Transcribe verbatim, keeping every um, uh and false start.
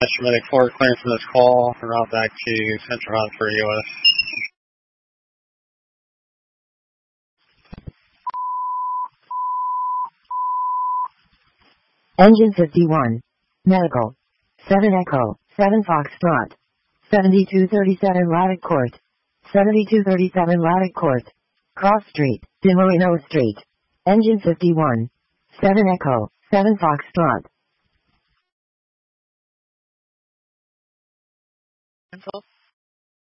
Medic four, clearing from this call, route back to Central Hub for U S. Engine fifty-one. Medical. seven Echo, seven Foxtrot. seventy-two thirty-seven Laddock Court. seventy-two thirty-seven Laddock Court. Cross Street, Dimorino Street. Engine fifty-one. seven Echo, seven Foxtrot. Info.